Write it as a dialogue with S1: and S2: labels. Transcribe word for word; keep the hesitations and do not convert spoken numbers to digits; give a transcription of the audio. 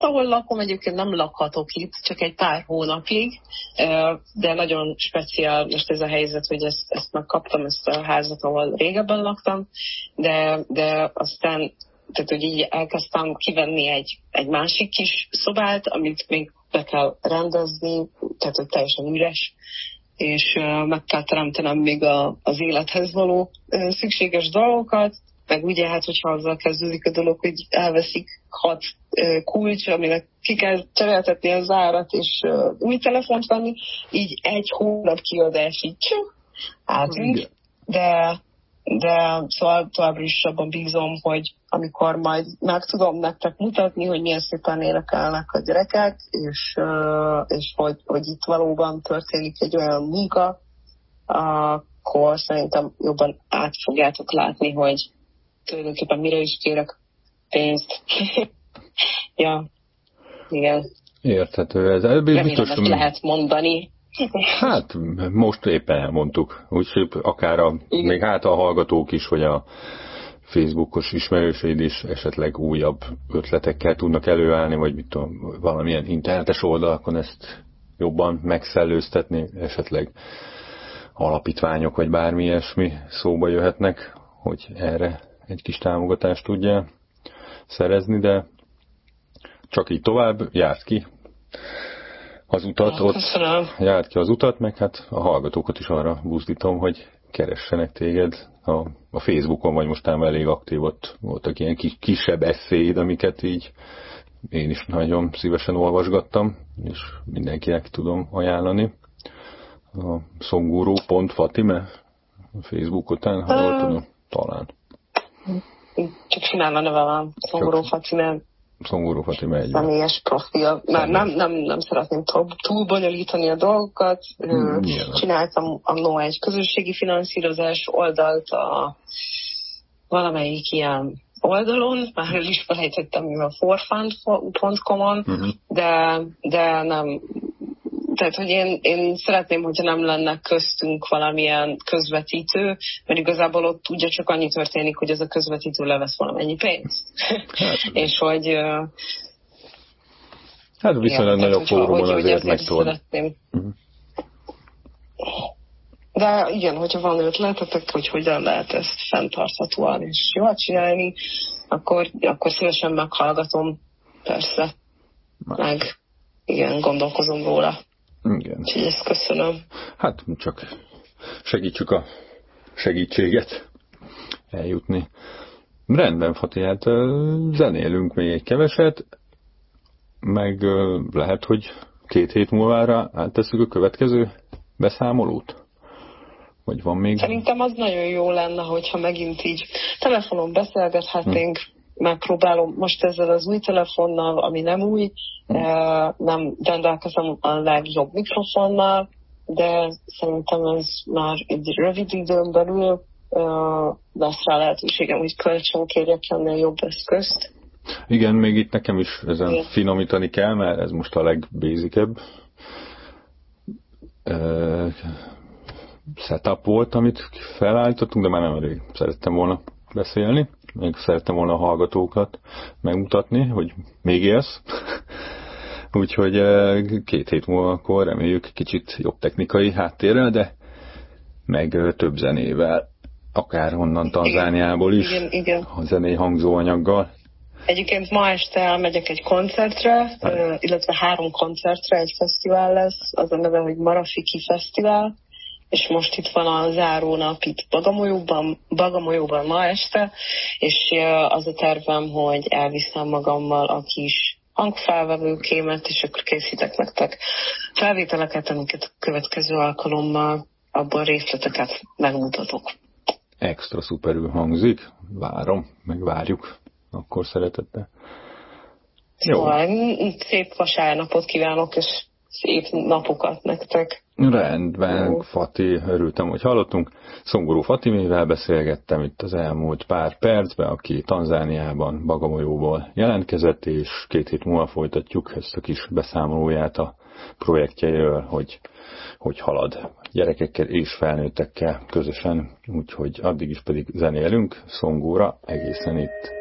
S1: ahol lakom, egyébként nem lakhatok itt, csak egy pár hónapig, de nagyon speciál most ez a helyzet, hogy ezt, ezt megkaptam, ezt a házat, ahol régebben laktam, de, de aztán tehát, hogy így elkezdtem kivenni egy, egy másik kis szobát, amit még be kell rendezni, tehát hogy teljesen üres, és uh, meg kell teremtenem még a, az élethez való uh, szükséges dolgokat, meg ugye hát, hogyha azzal kezdődik a dolog, hogy elveszik hat uh, kulcs, aminek ki kell cseréltetni a zárat, és uh, új telefont venni, így egy hónap kiadás így csuk, átünk, de, de szóval továbbra is abban bízom, hogy amikor majd meg tudom nektek mutatni, hogy milyen szépen énekelnek a gyerekek, és, uh, és hogy, hogy itt valóban történik egy olyan munka, akkor szerintem jobban át fogjátok látni, hogy tulajdonképpen mire is kérek pénzt. Ja, igen.
S2: Érthető. Ez, ez
S1: Remélem,
S2: biztos,
S1: ezt lehet mondani.
S2: Hát, most éppen elmondtuk. Úgyhogy akár a, még hát a hallgatók is, hogy a Facebookos ismerőseid is esetleg újabb ötletekkel tudnak előállni, vagy mit tudom, valamilyen internetes oldalakon ezt jobban megszellőztetni, esetleg alapítványok, vagy bármi ilyesmi szóba jöhetnek, hogy erre egy kis támogatást tudja szerezni, de csak így tovább, járt ki az utat, ott járt ki az utat, meg hát a hallgatókat is arra buzdítom, hogy keressenek téged a, a Facebookon, vagy mostán elég aktív, ott voltak ilyen kis, kisebb eszéid, amiket így én is nagyon szívesen olvasgattam, és mindenkinek tudom ajánlani. A szongúró pont fatime a Facebook után, ha jól tudom, talán.
S1: Csak csinál a nevem, Szongúró Fatime.
S2: Szongúró Fatime egy.
S1: Személyes profil. Már nem, nem, nem szeretném túl bonyolítani a dolgokat. Mm, Csináltam annó egy közösségi finanszírozás oldalt a valamelyik ilyen oldalon, már el is felejtettem, mi a forfund pont com-on, uh-huh. de, de nem. Tehát, hogy én, én szeretném, hogyha nem lenne köztünk valamilyen közvetítő, mert igazából ott ugye csak annyi történik, hogy ez a közvetítő levesz valamennyi pénzt. Hát, és hogy...
S2: Hát viszonylag nagyobb fórumon azért megtudod. Uh-huh.
S1: De igen, hogyha van ötletetek, hogy hogyan lehet ezt fenntarthatóan és jól csinálni, akkor, akkor szívesen meghallgatom, persze. Meg igen, gondolkozom róla.
S2: Igen.
S1: Úgyhogy ezt köszönöm.
S2: Hát csak segítsük a segítséget eljutni. Rendben, Fati, hát zenélünk még egy keveset, meg lehet, hogy két hét múlvára áttesszük a következő beszámolót? Vagy van még?
S1: Szerintem az nagyon jó lenne, hogyha megint így telefonon beszélgethetnénk, hm. megpróbálom most ezzel az új telefonnal, ami nem új, hm. nem rendelkezem a legjobb mikrofonnal, de szerintem ez már egy rövid időn belül lesz rá lehetőségem, hogy kölcsön kérjek ennél jobb eszközt.
S2: Igen, még itt nekem is ezen igen. finomítani kell, mert ez most a legbasicebb setup volt, amit felállítottunk, de már nem elég szerettem volna beszélni, még szerettem volna a hallgatókat megmutatni, hogy még élsz. Úgyhogy két hét múlva akkor reméljük kicsit jobb technikai háttérrel, de meg több zenével, akár onnan Tanzániából is, igen, igen. a zenei hangzóanyaggal.
S1: Egyébként ma este elmegyek egy koncertre, hát. illetve három koncertre, egy fesztivál lesz, az a neve, hogy Marafiki Fesztivál, és most itt van a zárónap itt Bagamolyóban, Bagamolyóban ma este, és az a tervem, hogy elviszem magammal a kis hangfelvevőkémet, és akkor készítek nektek felvételeket, amiket a következő alkalommal abban részleteket megmutatok.
S2: Extra szuperül hangzik, várom, meg várjuk, akkor szeretettel.
S1: Szóval szép vasárnapot kívánok, és szép napokat nektek.
S2: Rendben, jó. Fati, örültem, hogy hallottunk. Szongúró Fatimével beszélgettem itt az elmúlt pár percben, aki Tanzániában, Bagamolyóból jelentkezett, és két hét múlva folytatjuk ezt a kis beszámolóját a projektjeiről, hogy hogy halad gyerekekkel és felnőttekkel közösen, úgyhogy addig is pedig zenélünk Szongóra egészen itt